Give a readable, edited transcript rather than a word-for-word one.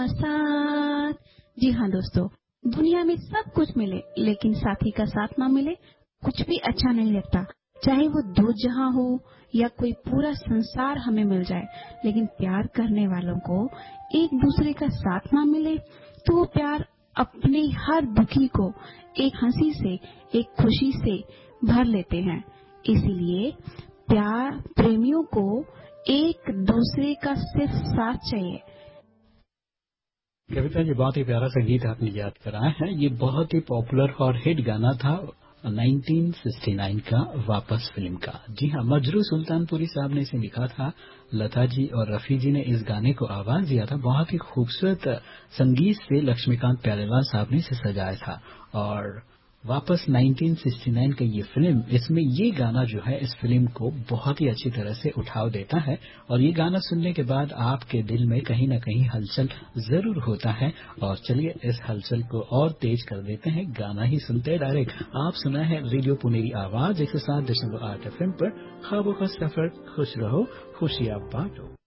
साथ। जी हाँ दोस्तों, दुनिया में सब कुछ मिले लेकिन साथी का साथ ना मिले कुछ भी अच्छा नहीं लगता। चाहे वो दो जहां हो या कोई पूरा संसार हमें मिल जाए, लेकिन प्यार करने वालों को एक दूसरे का साथ ना मिले तो वो प्यार अपने हर दुखी को एक हंसी से, एक खुशी से भर लेते हैं। इसीलिए प्यार प्रेमियों को एक दूसरे का सिर्फ साथ चाहिए। कविता जी, बहुत ही प्यारा संगीत आपने याद कराया है। ये बहुत ही पॉपुलर और हिट गाना था 1969 का वापस फिल्म का। जी हाँ, मजरू सुल्तानपुरी साहब ने इसे लिखा था। लता जी और रफी जी ने इस गाने को आवाज दिया था। बहुत ही खूबसूरत संगीत से लक्ष्मीकांत प्यारेलाल साहब ने इसे सजाया था। और वापस 1969 का ये फिल्म, इसमें ये गाना जो है इस फिल्म को बहुत ही अच्छी तरह से उठाव देता है। और ये गाना सुनने के बाद आपके दिल में कहीं ना कहीं हलचल जरूर होता है। और चलिए इस हलचल को और तेज कर देते हैं, गाना ही सुनते हैं डायरेक्ट। आप सुना है रेडियो पुनेरी आवाज 107.8 FM पर। ख्वाबों का सफर, खुश रहो खुशियां बांटो।